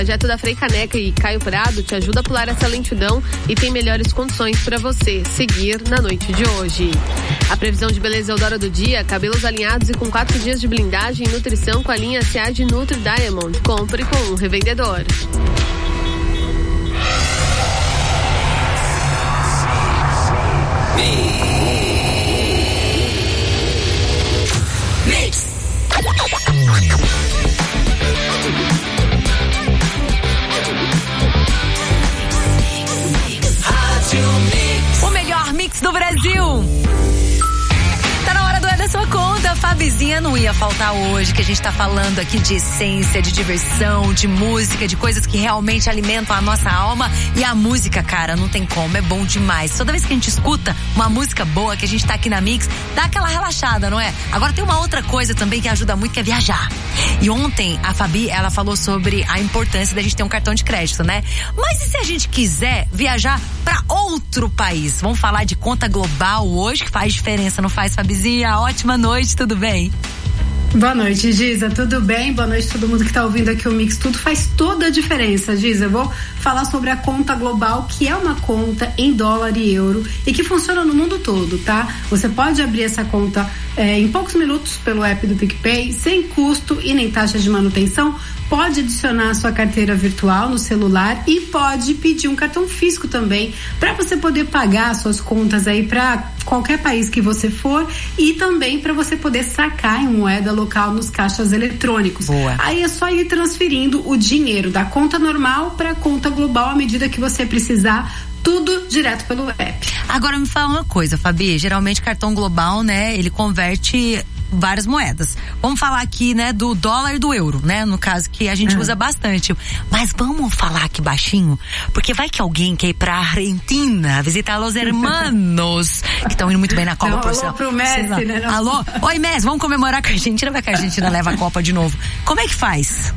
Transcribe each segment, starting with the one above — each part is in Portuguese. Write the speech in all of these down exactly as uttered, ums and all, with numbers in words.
O projeto da Frei Caneca e Caio Prado te ajuda a pular essa lentidão e tem melhores condições para você seguir na noite de hoje. A previsão de beleza Eudora do dia, cabelos alinhados e com quatro dias de blindagem e nutrição com a linha C A de Nutri Diamond. Compre com um revendedor. O melhor mix do Brasil. Tá na hora do É da Sua Conta. Fabizinha não ia faltar hoje, que a gente tá falando aqui de essência, de diversão, de música, de coisas que realmente alimentam a nossa alma. E a música, cara, não tem como, é bom demais. Toda vez que a gente escuta uma música boa, que a gente tá aqui na Mix, dá aquela relaxada, não é? Agora tem uma outra coisa também que ajuda muito, que é viajar. E ontem a Fabi, ela falou sobre a importância da gente ter um cartão de crédito, né? Mas e se a gente quiser viajar pra outro país? Vamos falar de conta global hoje, que faz diferença, não faz, Fabizinha? Ótima noite, tudo bem? Boa noite, Giza, tudo bem? Boa noite a todo mundo que está ouvindo aqui o Mix. Tudo faz toda a diferença, Giza. Eu vou falar sobre a conta global, que é uma conta em dólar e euro e que funciona no mundo todo, tá? Você pode abrir essa conta é, em poucos minutos pelo app do PicPay, sem custo e nem taxa de manutenção. Pode adicionar a sua carteira virtual no celular e pode pedir um cartão físico também, para você poder pagar suas contas aí para qualquer país que você for e também para você poder sacar em moeda local nos caixas eletrônicos. Boa. Aí é só ir transferindo o dinheiro da conta normal para a conta global à medida que você precisar. Tudo direto pelo app. Agora me fala uma coisa, Fabi, geralmente cartão global, né, ele converte várias moedas. Vamos falar aqui, né, do dólar e do euro, né, no caso que a gente uhum. usa bastante. Mas vamos falar aqui baixinho, porque vai que alguém quer ir pra Argentina visitar os hermanos que estão indo muito bem na Copa. Não, por alô pro Messi, né? Alô? Oi, Messi, vamos comemorar com a Argentina, vai que a Argentina leva a Copa de novo. Como é que faz?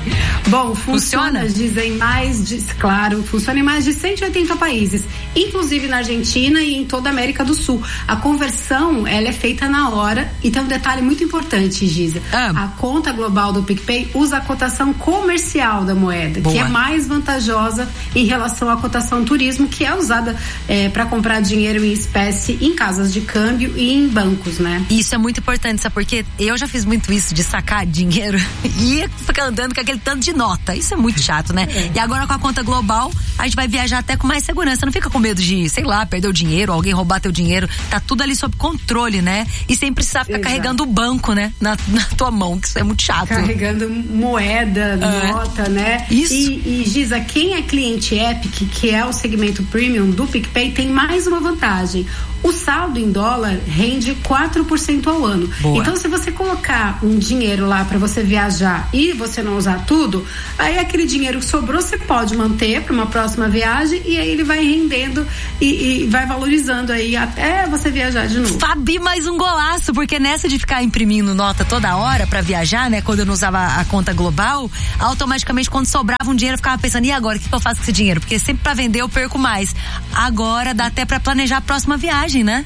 Bom, funciona, funciona? Dizem mais de, claro, funciona em mais de cento e oitenta países, inclusive na Argentina e em toda a América do Sul. A conversão, ela é feita na hora e tem um detalhe muito importante, Giza. Ah. A conta global do PicPay usa a cotação comercial da moeda, Boa. que é mais vantajosa em relação à cotação turismo, que é usada é, para comprar dinheiro em espécie em casas de câmbio e em bancos, né? Isso é muito importante, sabe? Porque eu já fiz muito isso de sacar dinheiro e ficar andando com aquele tanto de nota. Isso é muito chato, né? É. E agora com a conta global, a gente vai viajar até com mais segurança. Não fica com medo de, sei lá, perder o dinheiro, alguém roubar teu dinheiro. Tá tudo ali sob controle, né? E sem precisar ficar Exato. carregando o banco, né? Na, na tua mão, que isso é muito chato. Carregando moeda, é. nota, né? Isso. E, e Giza, quem é cliente Epic, que é o segmento premium do PicPay, tem mais uma vantagem. O saldo em dólar rende quatro por cento ao ano. Boa. Então, se você colocar um dinheiro lá para você viajar e você não usar tudo, aí aquele dinheiro que sobrou você pode manter para uma próxima viagem e aí ele vai rendendo e, e vai valorizando aí até você viajar de novo. Fabi, mais um golaço, porque nessa de ficar imprimindo nota toda hora para viajar, né? Quando eu não usava a conta global, automaticamente quando sobrava um dinheiro eu ficava pensando, e agora, o que, que eu faço com esse dinheiro? Porque sempre para vender eu perco mais. Agora dá até para planejar a próxima viagem, né?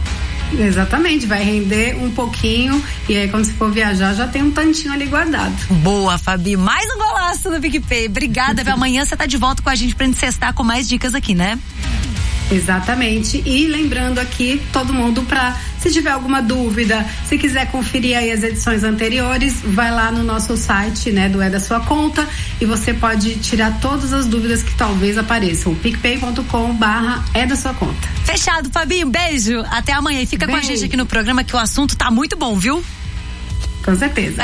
Exatamente, vai render um pouquinho e aí quando você for viajar já tem um tantinho ali guardado. Boa, Fabi, mais um golaço no PicPay. Obrigada, amanhã você tá de volta com a gente pra gente cestar com mais dicas aqui, né? Exatamente, e lembrando aqui todo mundo pra, se tiver alguma dúvida, se quiser conferir aí as edições anteriores, vai lá no nosso site, né, do É da Sua Conta, e você pode tirar todas as dúvidas que talvez apareçam, picpay ponto com barra É da Sua Conta. Fechado, Fabinho, beijo, até amanhã e fica beijo. Com a gente aqui no programa que o assunto tá muito bom, viu? Com certeza.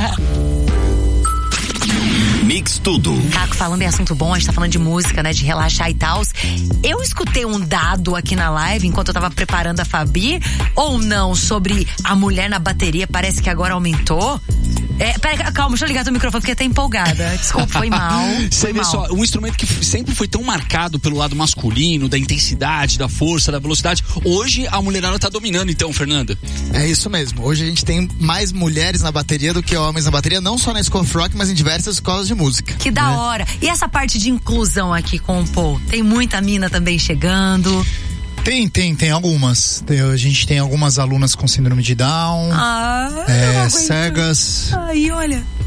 Mix Tudo. Caco, falando em assunto bom, a gente tá falando de música, né? De relaxar e tal. Eu escutei um dado aqui na live, enquanto eu tava preparando a Fabi, ou não, sobre a mulher na bateria, parece que agora aumentou. É, pera, calma, deixa eu ligar teu microfone, fiquei até empolgada. Desculpa, foi mal. Você vê só, um instrumento que sempre foi tão marcado pelo lado masculino, da intensidade, da força, da velocidade. Hoje a mulherada tá dominando, então, Fernanda. É isso mesmo. Hoje a gente tem mais mulheres na bateria do que homens na bateria, não só na School of Rock, mas em diversas escolas de música. Que da né? hora. E essa parte de inclusão aqui com o Paul? Tem muita mina também chegando. Tem, tem, tem algumas. Tem, a gente tem algumas alunas com síndrome de Down, ah, é, cegas. Ai, olha.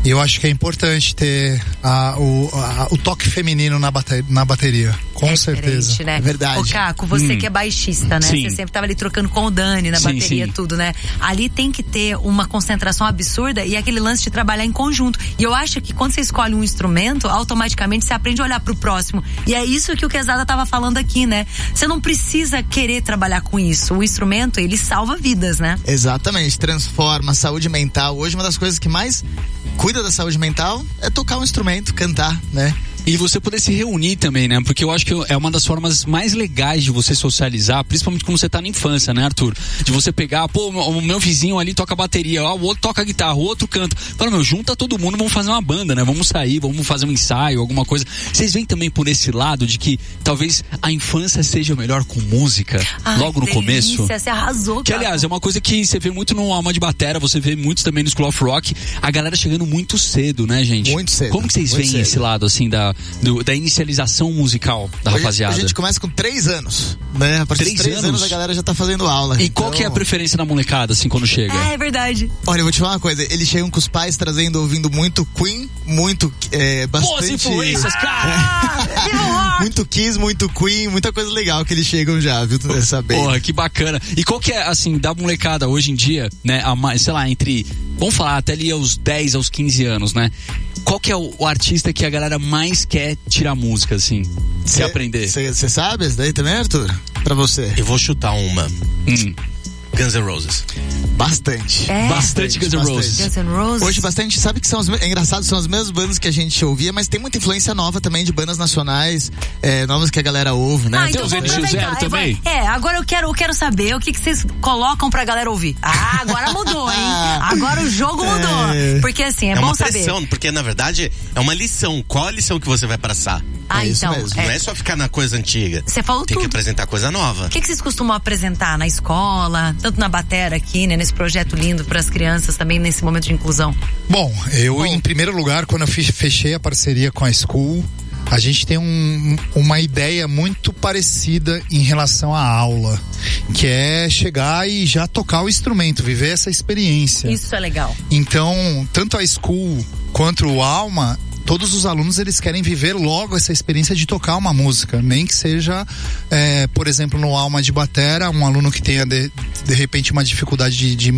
E eu acho que é importante ter a, o, a, o toque feminino na bateria, na bateria. Com é certeza. Né? É verdade. Ô, Caco, você hum. que é baixista, né? Sim. Você sempre tava ali trocando com o Dani na sim, bateria, sim. tudo, né? Ali tem que ter uma concentração absurda e aquele lance de trabalhar em conjunto. E eu acho que quando você escolhe um instrumento, automaticamente você aprende a olhar pro próximo. E é isso que o Quezada tava falando aqui, né? Você não precisa querer trabalhar com isso. O instrumento, ele salva vidas, né? Exatamente, transforma, saúde mental. Hoje uma das coisas que mais cuida da saúde mental é tocar um instrumento, cantar, né? E você poder se reunir também, né? Porque eu acho que é uma das formas mais legais de você socializar, principalmente quando você tá na infância, né, Arthur? De você pegar, pô, o meu vizinho ali toca bateria, ó, o outro toca guitarra, o outro canta. Fala, meu, junta todo mundo, vamos fazer uma banda, né? Vamos sair, vamos fazer um ensaio, alguma coisa. Vocês veem também por esse lado de que talvez a infância seja melhor com música, Ai, logo no delícia, começo? Você arrasou, Que, Caco. aliás, é uma coisa que você vê muito no Alma de Batera, você vê muitos também no School of Rock, a galera chegando muito cedo, né, gente? Muito cedo. Como que vocês muito veem cedo. esse lado, assim, da, do, da inicialização musical da Hoje, rapaziada? A gente começa com três anos, né? A partir Três dos três anos? anos a galera já tá fazendo aula. E então... qual que é a preferência da molecada, assim, quando chega? É, é verdade. Olha, eu vou te falar uma coisa, eles chegam com os pais trazendo, ouvindo muito Queen, muito, é, bastante... Pô, as influências, cara! Ah, muito Kiss, muito Queen, muita coisa legal que eles chegam já, viu? Tu deve saber. Porra, que bacana. E qual que é, assim, da molecada hoje em dia, né, a mais, sei lá, entre, vamos falar, até ali aos dez, aos quinze anos, né? Qual que é o, o artista que a galera mais quer tirar música, assim? Se aprender? Você sabe esse daí também, Arthur? Pra você. Eu vou chutar uma. Hum. Guns N' Roses. Bastante. É? Bastante Guns N' Roses. Guns N' Roses. Hoje bastante, sabe que são as, é engraçado, são as mesmas bandas que a gente ouvia, mas tem muita influência nova também de bandas nacionais, é, novas que a galera ouve, né? Ah, Tem então os vamos N X zero aproveitar. também? É, agora eu quero, eu quero saber o que, que vocês colocam pra galera ouvir. Ah, agora mudou, hein? Agora o jogo mudou. É. Porque assim, é, É bom uma saber. pressão, porque na verdade é uma lição. Qual a lição que você vai passar? Ah, É isso então. mesmo. Não é. é só ficar na coisa antiga. Você falou Tem que tudo. apresentar coisa nova. O que, que vocês costumam apresentar na escola, tanto na batera aqui, né, nesse projeto lindo para as crianças também nesse momento de inclusão? Bom, eu em primeiro lugar, quando eu fiz, fechei a parceria com a School, a gente tem um, uma ideia muito parecida em relação à aula, que é chegar e já tocar o instrumento, viver essa experiência. Isso é legal. Então, tanto a School quanto o Alma, todos os alunos eles querem viver logo essa experiência de tocar uma música, nem que seja, é, por exemplo, no Alma de Batera, um aluno que tenha de, de repente uma dificuldade de, de,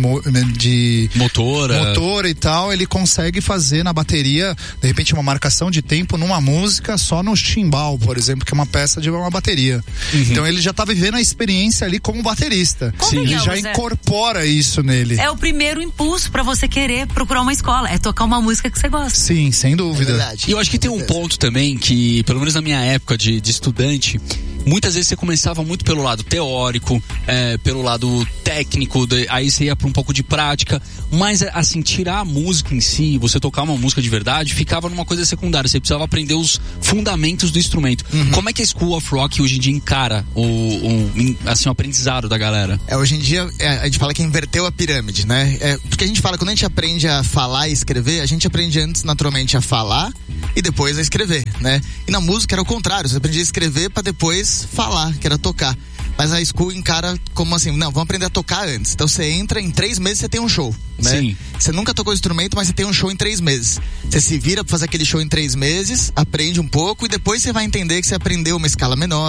de Motora. motor e tal, ele consegue fazer na bateria, de repente uma marcação de tempo numa música só no chimbal, por exemplo, que é uma peça de uma bateria. Uhum. Então ele já tá vivendo a experiência ali como baterista. Sim. Ele já Convenhamos, é. incorpora isso nele. É o primeiro impulso para você querer procurar uma escola, é tocar uma música que você gosta. Sim, sem dúvida. E eu acho que tem um ponto também que, pelo menos na minha época de, de estudante, muitas vezes você começava muito pelo lado teórico, é, pelo lado técnico, de, aí você ia para um pouco de prática, mas assim, tirar a música em si, você tocar uma música de verdade, ficava numa coisa secundária, você precisava aprender os fundamentos do instrumento. Uhum. Como é que a School of Rock hoje em dia encara o, o, assim, o aprendizado da galera? É, hoje em dia, é, a gente fala que inverteu a pirâmide, né? É, porque a gente fala, quando a gente aprende a falar e escrever, a gente aprende antes, naturalmente, a falar e depois a escrever, né? E na música era o contrário, você aprendia a escrever pra depois falar, que era tocar. Mas a School encara como assim, não, vamos aprender a tocar antes. Então você entra, em três meses você tem um show, né? Sim. Você nunca tocou instrumento, mas você tem um show em três meses. Você se vira pra fazer aquele show em três meses, aprende um pouco e depois você vai entender que você aprendeu uma escala menor,